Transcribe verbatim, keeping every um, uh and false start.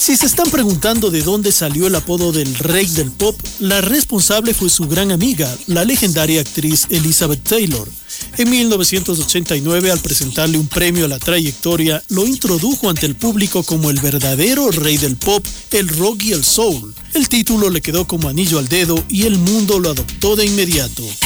Si se están preguntando de dónde salió el apodo del rey del pop, la responsable fue su gran amiga, la legendaria actriz Elizabeth Taylor. En mil novecientos ochenta y nueve, al presentarle un premio a la trayectoria, lo introdujo ante el público como el verdadero rey del pop, el rock y el soul. El título le quedó como anillo al dedo y el mundo lo adoptó de inmediato.